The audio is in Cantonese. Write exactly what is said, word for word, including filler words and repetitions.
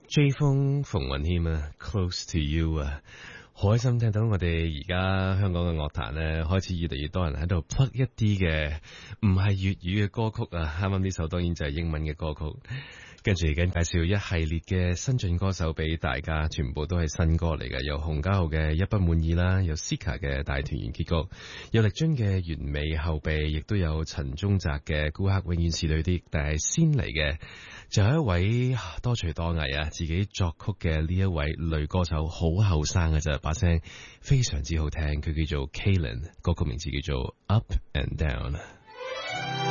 J 風馮允謙啊 ，Close to You 啊，好開心聽到我哋而家香港嘅樂壇咧，開始越嚟越多人喺度 plug 一啲嘅唔係粵語嘅歌曲啊。啱啱呢首當然就係英文嘅歌曲，跟住而家介紹一系列嘅新晉歌手俾大家，全部都係新歌嚟嘅，有洪家豪嘅一不滿意啦，有 Sika 嘅大團圓結局，有力臻嘅完美後備，亦都有陳宗澤嘅顧客永遠是對的。但係先嚟嘅就係一位多才多藝啊，自己作曲嘅呢一位女歌手，好後生嘅咋，把聲非常之好聽，佢叫做 Kaylin， 歌曲名字叫做 Up and Down。